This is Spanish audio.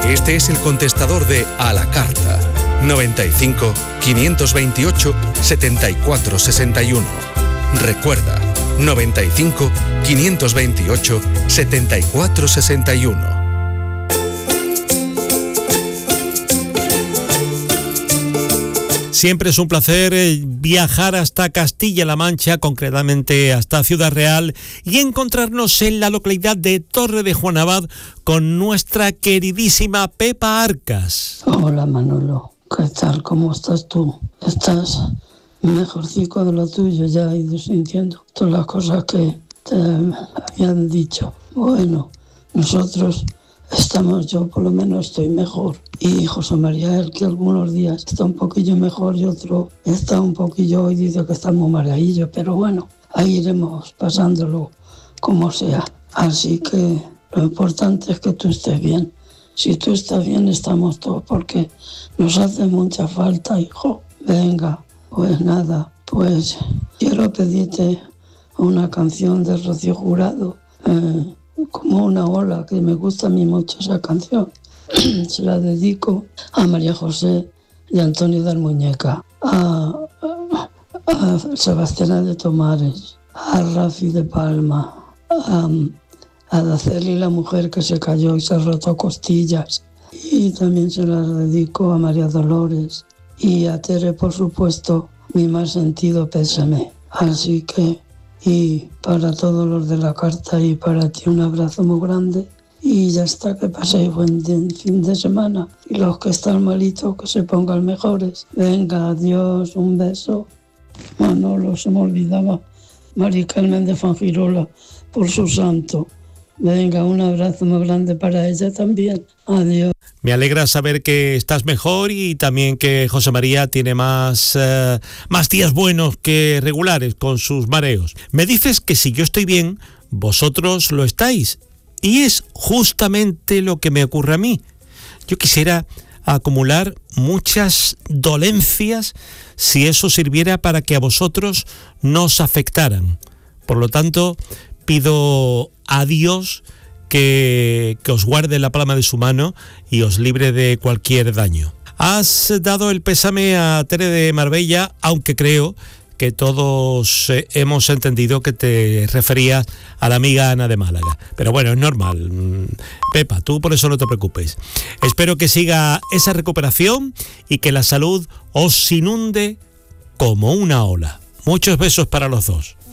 Este es el contestador de A la Carta. 95 528 74 61. Recuerda, 95 528 74 61. Siempre es un placer viajar hasta Castilla-La Mancha, concretamente hasta Ciudad Real, y encontrarnos en la localidad de Torre de Juan Abad con nuestra queridísima Pepa Arcas. Hola Manolo, ¿qué tal? ¿Cómo estás tú? ¿Estás mejorcico de lo tuyo? Ya he ido sintiendo todas las cosas que te habían dicho. Bueno, nosotros estamos, yo por lo menos estoy mejor. Y José María, él que algunos días está un poquillo mejor y otro está un poquillo y dice que está muy maravilla, pero bueno, ahí iremos pasándolo como sea. Así que lo importante es que tú estés bien. Si tú estás bien, estamos todos, porque nos hace mucha falta, hijo. Venga, pues nada, pues quiero pedirte una canción de Rocío Jurado, como una ola, que me gusta a mí mucho esa canción. Se la dedico a María José y Antonio de Almuñeca, a Sebastiana de Tomares, a Rafi de Palma, a Daceli, la mujer que se cayó y se rotó costillas, y también se la dedico a María Dolores y a Tere, por supuesto, mi más sentido pésame. Así que, y para todos los de la carta y para ti un abrazo muy grande. Y ya está, que paséis buen fin de semana. Y los que están malitos, que se pongan mejores. Venga, adiós, un beso. Manolo, se me olvidaba. Mari Carmen de Fangirola, por su santo. Venga, un abrazo muy grande para ella también. Adiós. Me alegra saber que estás mejor y también que José María tiene más días buenos que regulares con sus mareos. Me dices que si yo estoy bien, vosotros lo estáis. Y es justamente lo que me ocurre a mí. Yo quisiera acumular muchas dolencias si eso sirviera para que a vosotros no os afectaran. Por lo tanto, pido a Dios que os guarde la palma de su mano y os libre de cualquier daño. Has dado el pésame a Tere de Marbella, aunque creo que todos hemos entendido que te referías a la amiga Ana de Málaga. Pero bueno, es normal. Pepa, tú por eso no te preocupes. Espero que siga esa recuperación y que la salud os inunde como una ola. Muchos besos para los dos.